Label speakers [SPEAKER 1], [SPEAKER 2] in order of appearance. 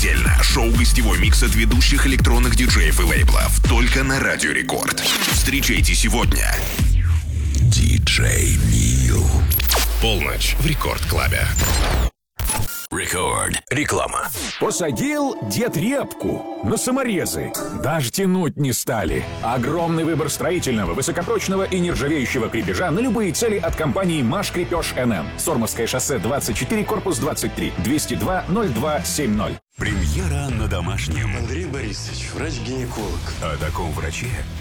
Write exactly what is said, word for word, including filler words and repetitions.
[SPEAKER 1] еженедельно шоу-гостевой микс от ведущих электронных диджеев и лейблов только на Радио Рекорд. Встречайте сегодня диджей Нил. Полночь в Рекорд-клабе. Рекорд. Реклама.
[SPEAKER 2] Посадил дед репку на саморезы. Даже тянуть не стали. Огромный выбор строительного, высокопрочного и нержавеющего крепежа на любые цели от компании «Маш Крепеж эн эм». Сормовское шоссе двадцать четыре, корпус двадцать три, двести два ноль два семь ноль.
[SPEAKER 3] Премьера на домашнем.
[SPEAKER 4] Андрей Борисович, врач-гинеколог.
[SPEAKER 3] О таком враче